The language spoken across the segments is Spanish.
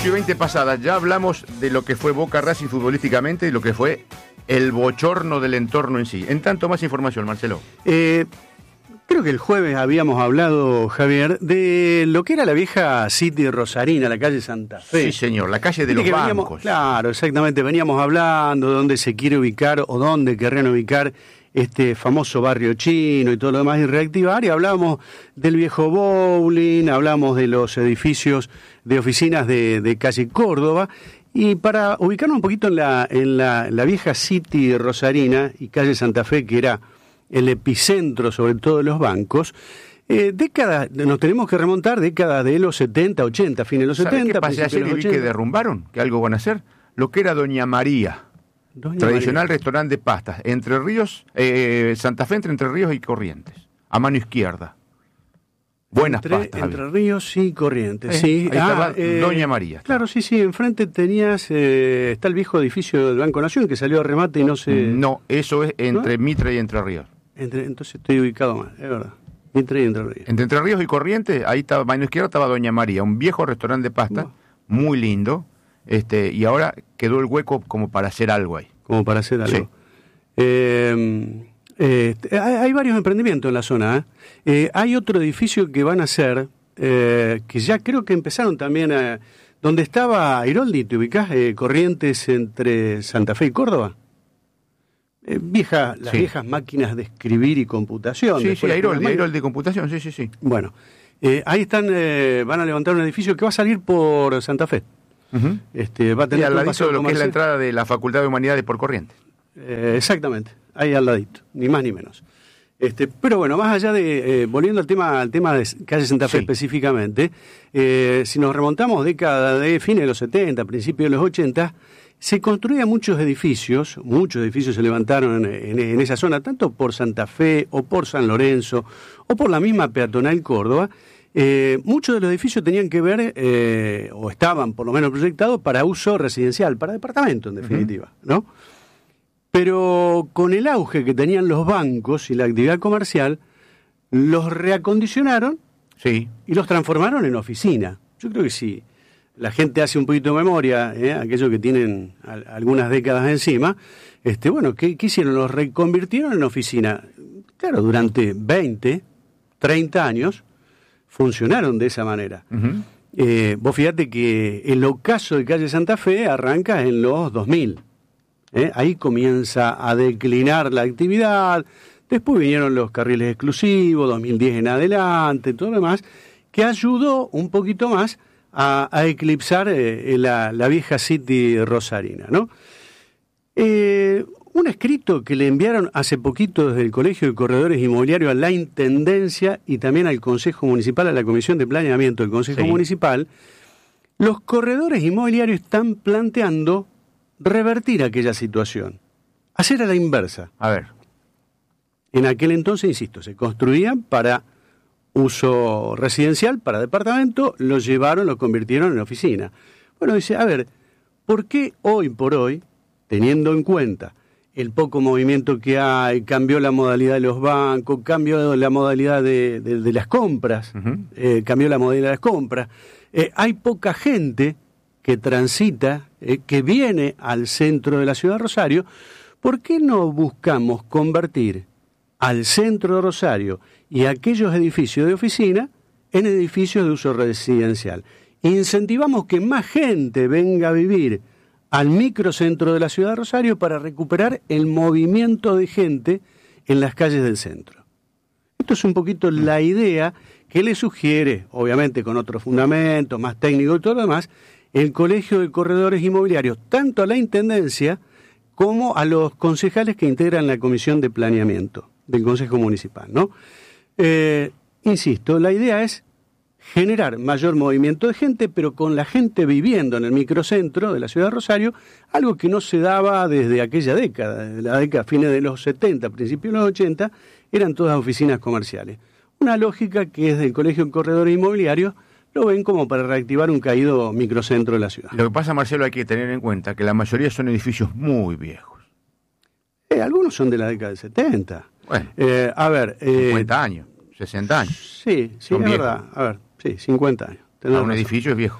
8:20 pasadas, ya hablamos de lo que fue Boca Racing futbolísticamente y lo que fue el bochorno del entorno en sí. En tanto, más información, Marcelo. Creo que el jueves habíamos hablado, Javier, de lo que era la vieja City rosarina, la calle Santa Fe. Sí, señor, la calle de los bancos. Claro, exactamente, veníamos hablando de dónde se quiere ubicar o dónde querrían ubicar este famoso barrio chino y todo lo demás y reactivar, y hablábamos del viejo bowling, hablamos de los edificios de oficinas de calle Córdoba, y para ubicarnos un poquito en la vieja City rosarina y calle Santa Fe, que era el epicentro sobre todo de los bancos, nos tenemos que remontar décadas de los 70, 80, fines de los 70. ¿Qué pasa? Ayer vi que derrumbaron, que algo van a hacer, lo que era Doña María. Tradicional restaurante de pastas, Entre Ríos, Santa Fe, entre Ríos y Corrientes, a mano izquierda. Buenas pastas. Entre Ríos y Corrientes, sí. Ahí estaba Doña María. Claro, sí, enfrente tenías, está el viejo edificio del Banco Nación que salió a remate y no se... No, eso es entre Mitre y Entre Ríos. Entonces estoy ubicado mal, es verdad. Mitre y Entre Ríos. Entre Ríos y Corrientes, ahí estaba, a mano izquierda estaba Doña María, un viejo restaurante de pastas, muy lindo. Y ahora quedó el hueco como para hacer algo ahí. Como para hacer algo. Sí. Hay varios emprendimientos en la zona. Hay otro edificio que van a hacer, que ya creo que empezaron también donde estaba Airoldi, ¿te ubicás? Corrientes entre Santa Fe y Córdoba. Las viejas máquinas de escribir y computación. Sí, Airoldi de computación, sí. Bueno, ahí están, van a levantar un edificio que va a salir por Santa Fe. Uh-huh. Va a tener al ladito de lo que es la entrada de la Facultad de Humanidades por Corrientes. Exactamente, ahí al ladito, ni más ni menos. Pero bueno, más allá de, volviendo al tema de calle Santa Fe específicamente, si nos remontamos década de fines de los 70, principios de los 80, se construían muchos edificios se levantaron en esa zona, tanto por Santa Fe o por San Lorenzo o por la misma peatonal Córdoba. Muchos de los edificios tenían que ver, o estaban por lo menos proyectados para uso residencial, para departamento en definitiva, ¿no? Pero con el auge que tenían los bancos y la actividad comercial, los reacondicionaron y los transformaron en oficina. Yo creo que si la gente hace un poquito de memoria, aquellos que tienen algunas décadas encima, ¿qué hicieron? Los reconvirtieron en oficina. Claro, durante 20, 30 años funcionaron de esa manera. Uh-huh. Vos fíjate que el ocaso de calle Santa Fe arranca en los 2000. Ahí comienza a declinar la actividad, después vinieron los carriles exclusivos, 2010 en adelante, todo lo demás, que ayudó un poquito más a eclipsar la vieja City rosarina, ¿no? Un escrito que le enviaron hace poquito desde el Colegio de Corredores Inmobiliarios a la Intendencia y también al Consejo Municipal, a la Comisión de Planeamiento del Consejo Municipal, los corredores inmobiliarios están planteando revertir aquella situación, hacer a la inversa. A ver. En aquel entonces, insisto, se construían para uso residencial, para departamento, los convirtieron en oficina. Bueno, dice, a ver, ¿por qué hoy por hoy, teniendo en cuenta el poco movimiento que hay, cambió la modalidad de los bancos, cambió la modalidad de las compras, cambió la modalidad de las compras, hay poca gente que transita, que viene al centro de la ciudad de Rosario? ¿Por qué no buscamos convertir al centro de Rosario y aquellos edificios de oficina en edificios de uso residencial? Incentivamos que más gente venga a vivir al microcentro de la ciudad de Rosario para recuperar el movimiento de gente en las calles del centro. Esto es un poquito la idea que le sugiere, obviamente con otros fundamentos, más técnicos y todo lo demás, el Colegio de Corredores Inmobiliarios, tanto a la Intendencia como a los concejales que integran la Comisión de Planeamiento del Consejo Municipal, ¿no? Insisto, la idea es generar mayor movimiento de gente, pero con la gente viviendo en el microcentro de la ciudad de Rosario, algo que no se daba desde aquella década, de la década fines de los 70, principios de los 80, eran todas oficinas comerciales. Una lógica que es del Colegio de Corredores Inmobiliarios lo ven como para reactivar un caído microcentro de la ciudad. Lo que pasa, Marcelo, hay que tener en cuenta que la mayoría son edificios muy viejos. Algunos son de la década del 70. Bueno, 50 años, 60 años. Sí, es verdad. A ver, sí, 50 años. Un edificio es viejo.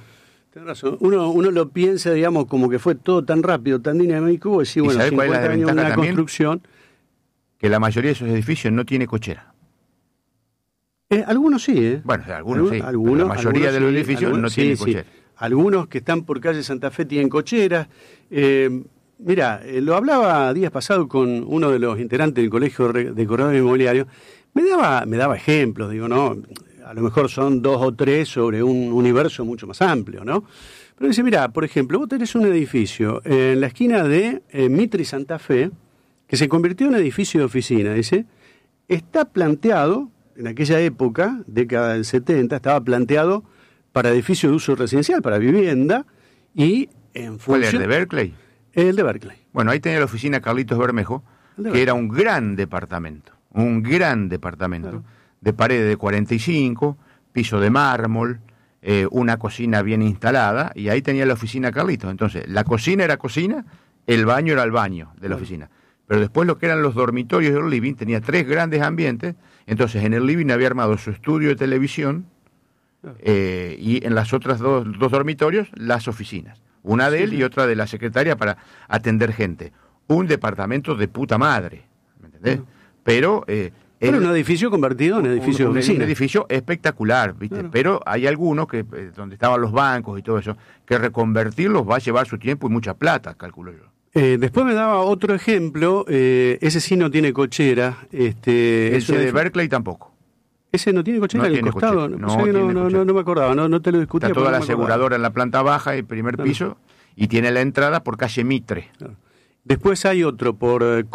Tenés razón. Uno lo piensa, digamos, como que fue todo tan rápido, tan dinámico, y decir, bueno, 50 años una construcción. Que la mayoría de esos edificios no tiene cochera. Algunos sí, ¿eh? Bueno, algunos sí. La mayoría de los edificios no tienen cochera. Sí. Algunos que están por calle Santa Fe tienen cocheras. Mira, lo hablaba días pasados con uno de los integrantes del Colegio de Corredores Inmobiliarios. Me daba ejemplos, digo, ¿no? A lo mejor son 2 o 3 sobre un universo mucho más amplio, ¿no? Pero dice, mira, por ejemplo, vos tenés un edificio en la esquina de Mitre y Santa Fe, que se convirtió en edificio de oficina, dice, está planteado, en aquella época, década del 70, estaba planteado para edificio de uso residencial, para vivienda, y en función... ¿Cuál es el de Berkeley? El de Berkeley. Bueno, ahí tenía la oficina Carlitos Bermejo, que era un gran departamento, claro, de pared de 45, piso de mármol, una cocina bien instalada, y ahí tenía la oficina Carlitos. Entonces, la cocina era cocina, el baño era el baño de la oficina. Pero después lo que eran los dormitorios del living, tenía 3 grandes ambientes, entonces en el living había armado su estudio de televisión, y en las otras dos dormitorios, las oficinas. Una de él y otra de la secretaria para atender gente. Un departamento de puta madre, ¿me entendés? Pero... Era un edificio convertido en edificio de oficina. Un edificio espectacular, ¿viste? Claro. Pero hay algunos que donde estaban los bancos y todo eso, que reconvertirlos va a llevar su tiempo y mucha plata, calculo yo. Después me daba otro ejemplo, ese sí no tiene cochera. Ese de Berkeley tampoco. ¿Ese no tiene cochera en el costado? No me acordaba, no te lo discutía. Está toda la aseguradora en la planta baja, el primer piso, y tiene la entrada por calle Mitre. Claro. Después hay otro por